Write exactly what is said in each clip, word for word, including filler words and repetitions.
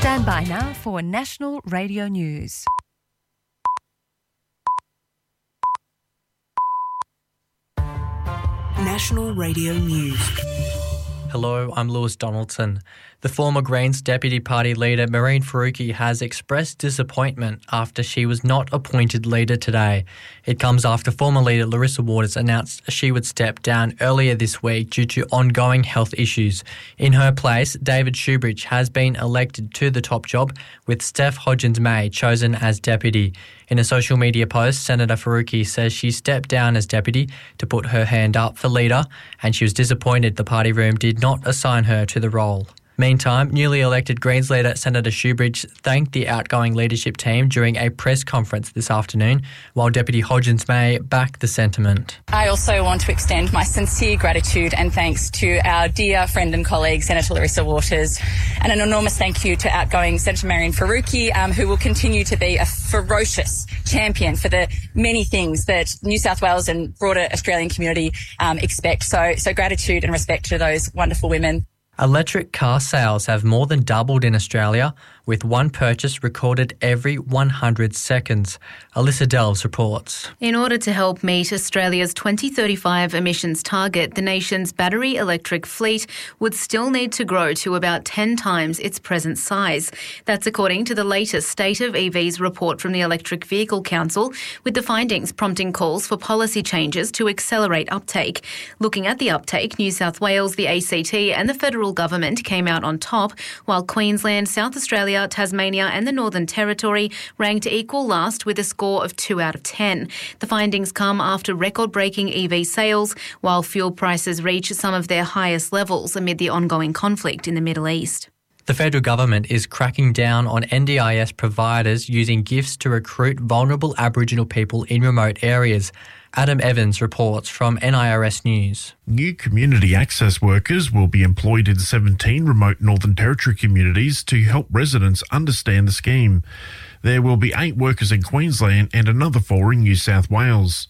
Stand by now for National Radio News. National Radio News. Hello, I'm Lewis Donaldson. The former Greens Deputy Party leader Mehreen Faruqi has expressed disappointment after she was not appointed leader today. It comes after former leader Larissa Waters announced she would step down earlier this week due to ongoing health issues. In her place, David Shoebridge has been elected to the top job, with Steph Hodgins-May chosen as deputy. In a social media post, Senator Faruqi says she stepped down as deputy to put her hand up for leader, and she was disappointed the party room did not assign her to the role. Meantime, newly elected Greens leader Senator Shoebridge thanked the outgoing leadership team during a press conference this afternoon, while Deputy Hodgins-May backed the sentiment. I also want to extend my sincere gratitude and thanks to our dear friend and colleague Senator Larissa Waters, and an enormous thank you to outgoing Senator Mehreen Faruqi, um, who will continue to be a ferocious champion for the many things that New South Wales and broader Australian community um, expect. So, so gratitude and respect to those wonderful women. Electric car sales have more than doubled in Australia, with one purchase recorded every one hundred seconds. Alyssa Delves reports. In order to help meet Australia's twenty thirty-five emissions target, the nation's battery electric fleet would still need to grow to about ten times its present size. That's according to the latest State of E Vs report from the Electric Vehicle Council, with the findings prompting calls for policy changes to accelerate uptake. Looking at the uptake, New South Wales, the A C T and the federal government came out on top, while Queensland, South Australia, Tasmania and the Northern Territory ranked equal last with a score of two out of ten. The findings come after record-breaking E V sales, while fuel prices reach some of their highest levels amid the ongoing conflict in the Middle East. The federal government is cracking down on N D I S providers using gifts to recruit vulnerable Aboriginal people in remote areas. Adam Evans reports from N I R S News. New community access workers will be employed in seventeen remote Northern Territory communities to help residents understand the scheme. There will be eight workers in Queensland and another four in New South Wales.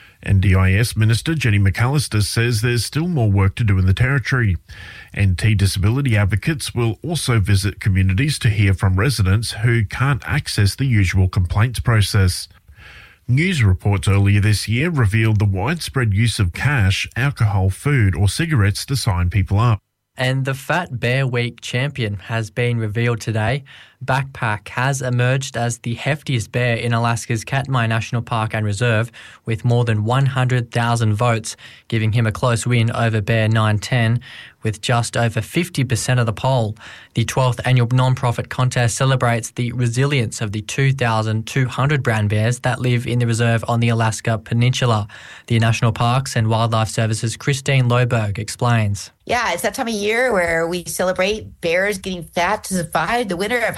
N D I S Minister Jenny McAllister says there's still more work to do in the Territory. N T disability advocates will also visit communities to hear from residents who can't access the usual complaints process. News reports earlier this year revealed the widespread use of cash, alcohol, food or cigarettes to sign people up. And the Fat Bear Week champion has been revealed today. Backpack has emerged as the heftiest bear in Alaska's Katmai National Park and Reserve, with more than one hundred thousand votes, giving him a close win over Bear nine ten, with just over fifty percent of the poll. The twelfth annual non-profit contest celebrates the resilience of the two thousand two hundred brown bears that live in the reserve on the Alaska Peninsula. The National Parks and Wildlife Services Christine Loberg explains. Yeah, it's that time of year where we celebrate bears getting fat to survive. The winner of